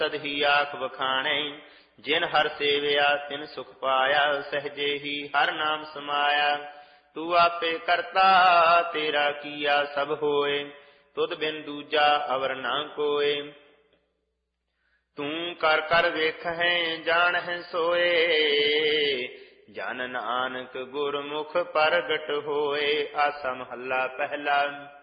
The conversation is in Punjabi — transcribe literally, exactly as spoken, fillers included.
ਸਦ ਹੀ ਆਖ ਵਖਾਣੈ। ਜਿਨ ਹਰ ਸੇਵਿਆ ਤਿਨ ਸੁਖ ਪਾਇਆ, ਸਹਜੇ ਹੀ ਹਰ ਨਾਮ ਸਮਾਇਆ। ਤੂੰ ਆਪੇ ਕਰਤਾ ਤੇਰਾ ਕੀਆ ਸਭ ਹੋਏ, ਤੁਧ ਬਿਨ ਦੂਜਾ ਅਵਰ ਨਾ ਕੋਏ। ਤੂੰ ਕਰ ਕਰ ਵੇਖਹਿ ਜਾਣਹਿ ਸੋਏ, ਜਨ ਨਾਨਕ ਗੁਰਮੁਖ ਪ੍ਰਗਟ ਹੋਏ। ਆਸਾ ਮਹੱਲਾ ਪਹਿਲਾ।